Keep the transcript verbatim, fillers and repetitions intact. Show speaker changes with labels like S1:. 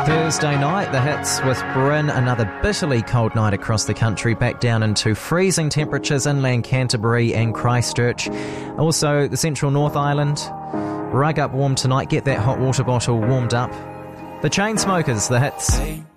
S1: Thursday night, the hits with Bryn, another bitterly cold night across the country, back down into freezing temperatures inland Canterbury and Christchurch. Also, the central North Island, rug up warm tonight, get that hot water bottle warmed up. The Chainsmokers, the hits.